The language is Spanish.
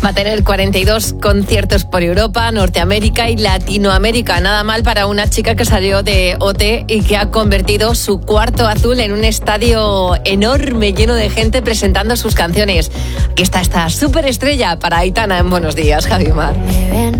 Va a tener 42 conciertos por Europa, Norteamérica y Latinoamérica. Nada mal para una chica que salió de OT y que ha convertido su Cuarto Azul en un estadio enorme, lleno de gente presentando sus canciones. Aquí está esta superestrella para Aitana en Buenos Días, Javi Mar. Me ven